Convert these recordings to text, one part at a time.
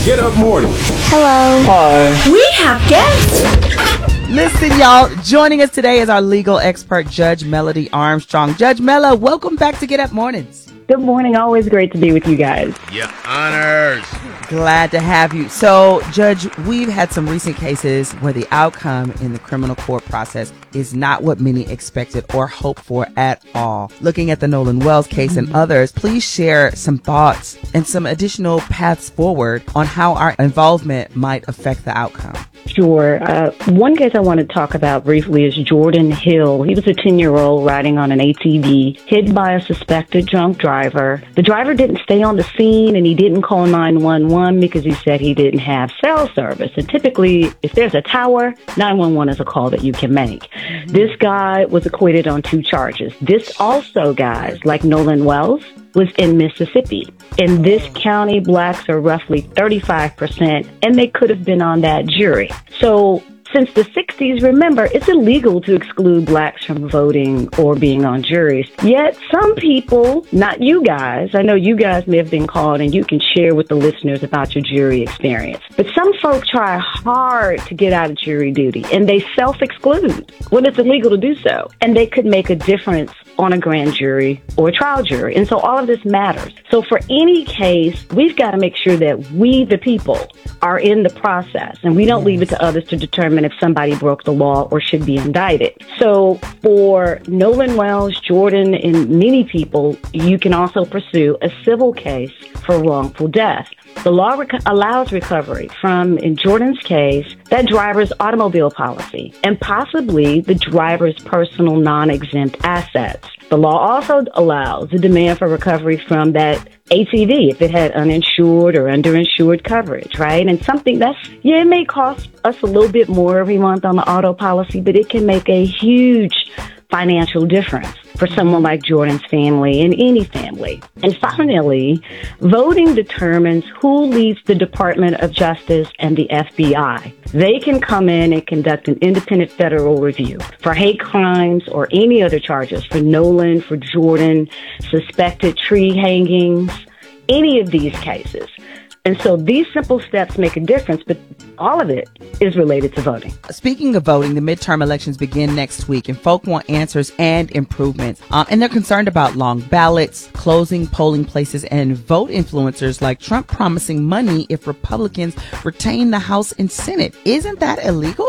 Get Up Morning. Hello. Hi. We have guests. Listen, y'all, joining us today is our legal expert, Judge Melody Armstrong. Judge Mella, welcome back to Get Up Mornings. Good morning. Always great to be with you guys. Your honors. Glad to have you. So, Judge, we've had some recent cases where the outcome in the criminal court process is not what many expected or hoped for at all. Looking at the Nolan Wells case and others, please share some thoughts and some additional paths forward on how our involvement might affect the outcome. Sure. One case I want to talk about briefly is Jordan Hill. He was a 10-year-old riding on an ATV, hit by a suspected drunk driver. The driver didn't stay on the scene and he didn't call 911 because he said he didn't have cell service. And typically, if there's a tower, 911 is a call that you can make. This guy was acquitted on 2 charges. This also, guys, like Nolan Wells, was in Mississippi. In this county, blacks are roughly 35%, and they could have been on that jury. So since the 60s, remember, it's illegal to exclude blacks from voting or being on juries. Yet some people, not you guys, I know you guys may have been called and you can share with the listeners about your jury experience. But some folk try hard to get out of jury duty and they self-exclude when it's illegal to do so. And they could make a difference on a grand jury or a trial jury. And so all of this matters. So for any case, we've got to make sure that we, the people, are in the process and we don't leave it to others to determine if somebody broke the law or should be indicted. So for Nolan Wells, Jordan, and many people, you can also pursue a civil case for wrongful death. The law allows recovery from, in Jordan's case, that driver's automobile policy and possibly the driver's personal non-exempt assets. The law also allows the demand for recovery from that ATV if it had uninsured or underinsured coverage, right? And something it may cost us a little bit more every month on the auto policy, but it can make a huge financial difference for someone like Jordan's family and any family. And finally, voting determines who leads the Department of Justice and the FBI. They can come in and conduct an independent federal review for hate crimes or any other charges for Nolan, for Jordan, suspected tree hangings, any of these cases. And so these simple steps make a difference, but all of it is related to voting. Speaking of voting, the midterm elections begin next week, and folk want answers and improvements. And they're concerned about long ballots, closing polling places, and vote influencers like Trump promising money if Republicans retain the House and Senate. Isn't that illegal?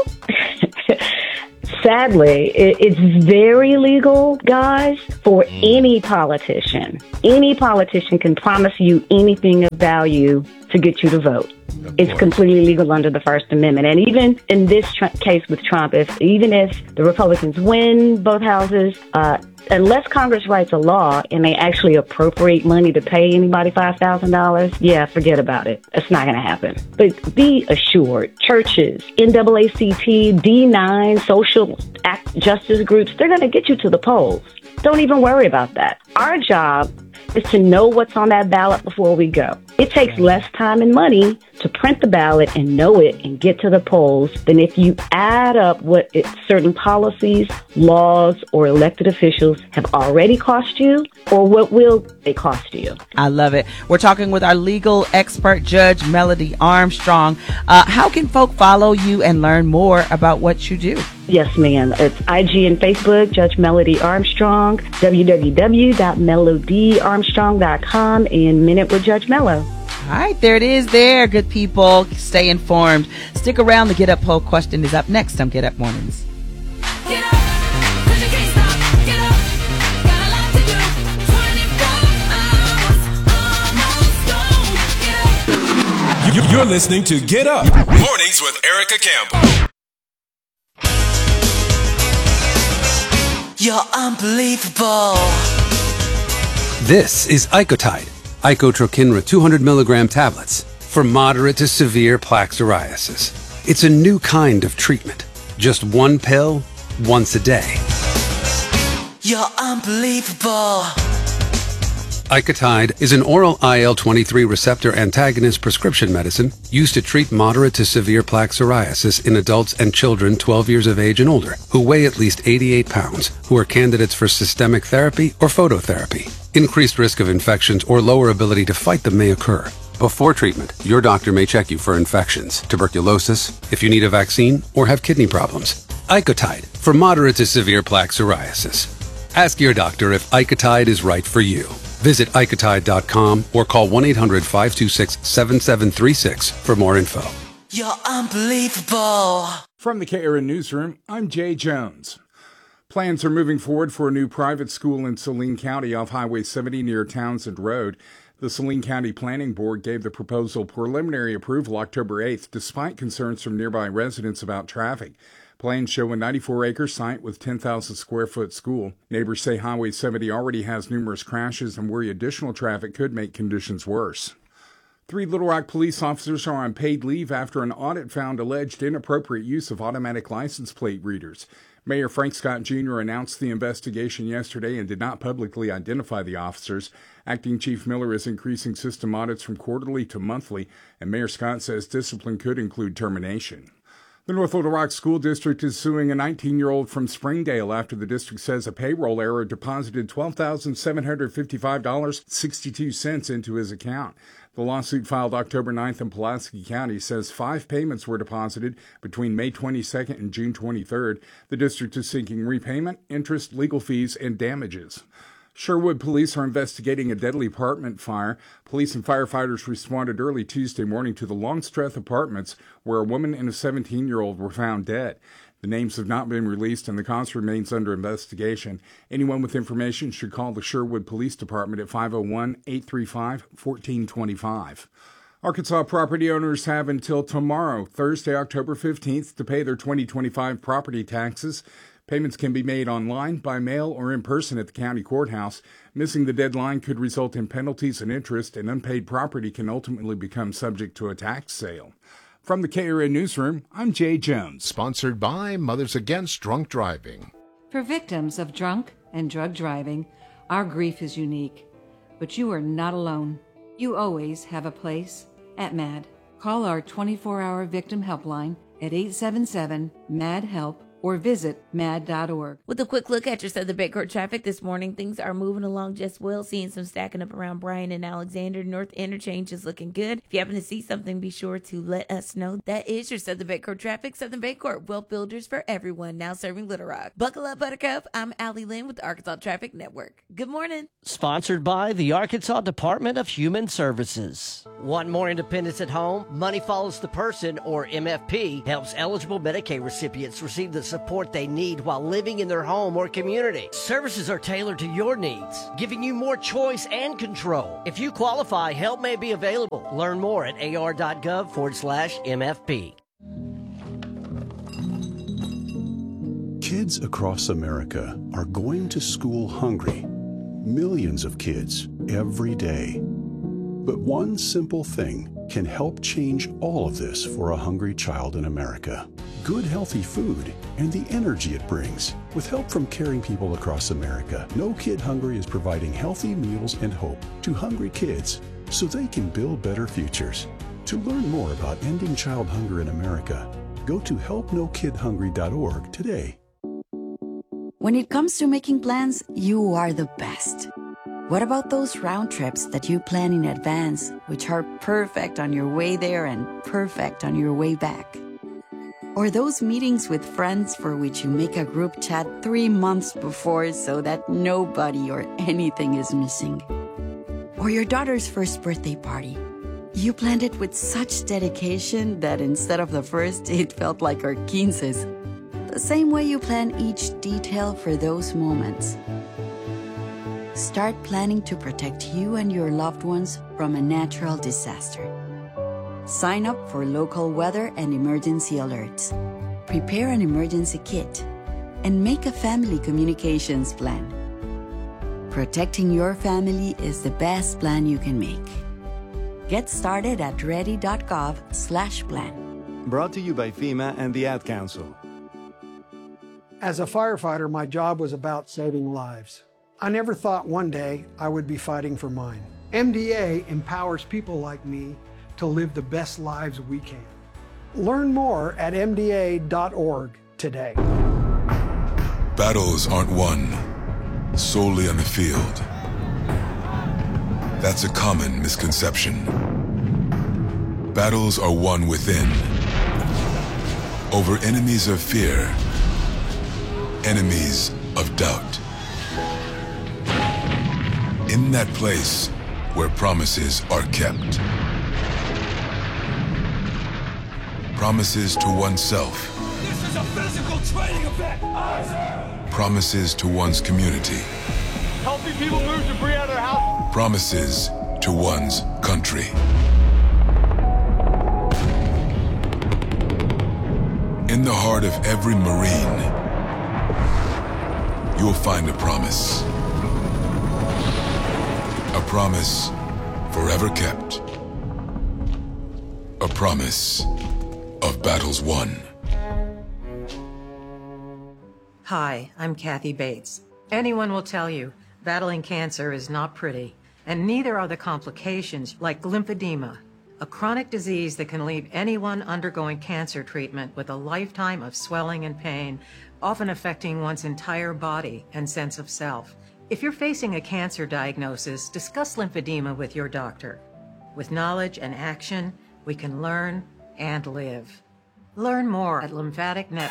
Sadly, it's very legal, guys, for any politician. Any politician can promise you anything of value to get you to vote. It's completely legal under the First Amendment. And even in this case with Trump, even if the Republicans win both houses, unless Congress writes a law and they actually appropriate money to pay anybody $5,000, forget about it. It's not going to happen. But be assured, churches, NAACP, D9, social justice groups, they're going to get you to the polls. Don't even worry about that. Our job is to know what's on that ballot before we go. It takes less time and money to print the ballot and know it and get to the polls than if you add up what certain policies, laws, or elected officials have already cost you or what will they cost you. I love it. We're talking with our legal expert, Judge Melody Armstrong. How can folk follow you and learn more about what you do? Yes, ma'am. It's IG and Facebook, Judge Melody Armstrong, www.melodyarmstrong.com, and Minute with Judge Mello. All right, there it is there, good people. Stay informed. Stick around. The Get Up poll question is up next on Get Up Mornings. Get up, 'cause you can't stop. Get up, got a lot to do. 24 hours, almost gone. Get up. You're listening to Get Up Mornings with Erica Campbell. You're unbelievable. This is Icotide, Icotrokinra 200 milligram tablets for moderate to severe plaque psoriasis. It's a new kind of treatment. Just one pill, once a day. You're unbelievable. Icotide is an oral IL-23 receptor antagonist prescription medicine used to treat moderate to severe plaque psoriasis in adults and children 12 years of age and older who weigh at least 88 pounds, who are candidates for systemic therapy or phototherapy. Increased risk of infections or lower ability to fight them may occur, Before treatment, your doctor may check you for infections, tuberculosis, if you need a vaccine, or have kidney problems. Icotide for moderate to severe plaque psoriasis. Ask your doctor if Icotide is right for you. Visit Icotide.com or call 1-800-526-7736 for more info. You're unbelievable. From the KRN Newsroom, I'm Jay Jones. Plans are moving forward for a new private school in Saline County off Highway 70 near Townsend Road. The Saline County Planning Board gave the proposal preliminary approval October 8th, despite concerns from nearby residents about traffic. Plans show a 94-acre site with 10,000-square-foot school. Neighbors say Highway 70 already has numerous crashes and worry additional traffic could make conditions worse. 3 Little Rock police officers are on paid leave after an audit found alleged inappropriate use of automatic license plate readers. Mayor Frank Scott Jr. announced the investigation yesterday and did not publicly identify the officers. Acting Chief Miller is increasing system audits from quarterly to monthly, and Mayor Scott says discipline could include termination. The North Little Rock School District is suing a 19-year-old from Springdale after the district says a payroll error deposited $12,755.62 into his account. The lawsuit filed October 9th in Pulaski County says 5 payments were deposited between May 22nd and June 23rd. The district is seeking repayment, interest, legal fees, and damages. Sherwood police are investigating a deadly apartment fire. Police and firefighters responded early Tuesday morning to the Longstreth Apartments, where a woman and a 17-year-old were found dead. The names have not been released and the cause remains under investigation. Anyone with information should call the Sherwood Police Department at 501-835-1425. Arkansas property owners have until tomorrow, Thursday, October 15th, to pay their 2025 property taxes. Payments can be made online, by mail, or in person at the county courthouse. Missing the deadline could result in penalties and interest, and unpaid property can ultimately become subject to a tax sale. From the KRN Newsroom, I'm Jay Jones. Sponsored by Mothers Against Drunk Driving. For victims of drunk and drug driving, our grief is unique. But you are not alone. You always have a place at MAD. Call our 24-hour victim helpline at 877-MAD-HELP or visit mad.org. With a quick look at your Southern Bay Court traffic this morning, things are moving along just well, seeing some stacking up around Bryan and Alexander. North Interchange is looking good. If you happen to see something, be sure to let us know. That is your Southern Bay Court traffic. Southern Bay Court, wealth builders for everyone, now serving Little Rock. Buckle up, Buttercup. I'm Allie Lynn with the Arkansas Traffic Network. Good morning. Sponsored by the Arkansas Department of Human Services. Want more independence at home? Money Follows the Person, or MFP, helps eligible Medicaid recipients receive the support they need while living in their home or community. Services are tailored to your needs, giving you more choice and control. If you qualify, help may be available. Learn more at ar.gov/MFP. Kids across America are going to school hungry. Millions of kids every day. But one simple thing can help change all of this for a hungry child in America. Good, healthy food and the energy it brings. With help from caring people across America, No Kid Hungry is providing healthy meals and hope to hungry kids so they can build better futures. To learn more about ending child hunger in America, go to helpnokidhungry.org today. When it comes to making plans, you are the best. What about those round trips that you plan in advance, which are perfect on your way there and perfect on your way back? Or those meetings with friends for which you make a group chat 3 months before so that nobody or anything is missing? Or your daughter's first birthday party. You planned it with such dedication that instead of the first, it felt like our 15s. The same way you plan each detail for those moments. Start planning to protect you and your loved ones from a natural disaster. Sign up for local weather and emergency alerts. Prepare an emergency kit. And make a family communications plan. Protecting your family is the best plan you can make. Get started at ready.gov/plan. Brought to you by FEMA and the Ad Council. As a firefighter, my job was about saving lives. I never thought one day I would be fighting for mine. MDA empowers people like me to live the best lives we can. Learn more at MDA.org today. Battles aren't won solely on the field. That's a common misconception. Battles are won within, over enemies of fear, enemies of doubt. In that place where promises are kept. Promises to oneself. This is a physical training event! Promises to one's community. Helping people move debris out of their house. Promises to one's country. In the heart of every Marine, you'll find a promise. A promise forever kept. A promise of battles won. Hi, I'm Kathy Bates. Anyone will tell you, battling cancer is not pretty, and neither are the complications like lymphedema, a chronic disease that can leave anyone undergoing cancer treatment with a lifetime of swelling and pain, often affecting one's entire body and sense of self. If you're facing a cancer diagnosis, discuss lymphedema with your doctor. With knowledge and action, we can learn and live. Learn more at lymphaticnet.